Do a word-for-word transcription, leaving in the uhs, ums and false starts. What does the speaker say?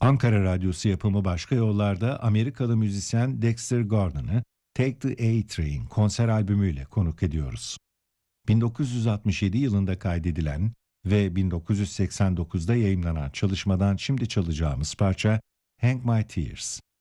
Ankara Radyosu yapımı Başka Yollar'da Amerikalı müzisyen Dexter Gordon'ı Take the A-Train konser albümüyle konuk ediyoruz. bin dokuz yüz altmış yedi yılında kaydedilen ve bin dokuz yüz seksen dokuzda yayımlanan çalışmadan şimdi çalacağımız parça Hang My Tears.